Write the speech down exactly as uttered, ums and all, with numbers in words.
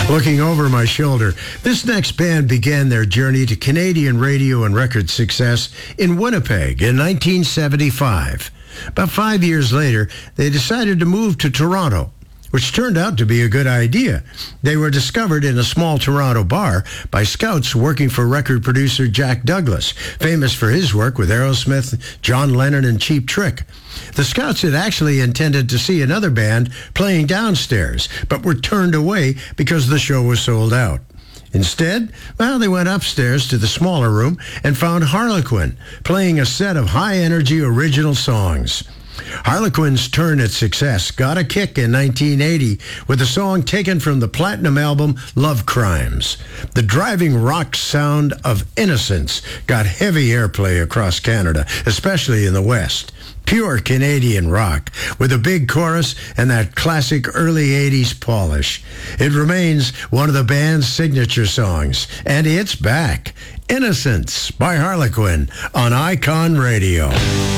Looking over my shoulder, this next band began their journey to Canadian radio and record success in Winnipeg in nineteen seventy-five. About five years later, they decided to move to Toronto, which turned out to be a good idea. They were discovered in a small Toronto bar by scouts working for record producer Jack Douglas, famous for his work with Aerosmith, John Lennon, and Cheap Trick. The scouts had actually intended to see another band playing downstairs, but were turned away because the show was sold out. Instead, well, they went upstairs to the smaller room and found Harlequin playing a set of high-energy original songs. Harlequin's turn at success got a kick in nineteen eighty with a song taken from the platinum album Love Crimes. The driving rock sound of Innocence got heavy airplay across Canada, especially in the West. Pure Canadian rock with a big chorus and that classic early eighties polish. It remains one of the band's signature songs, and it's back. Innocence by Harlequin on Icon Radio.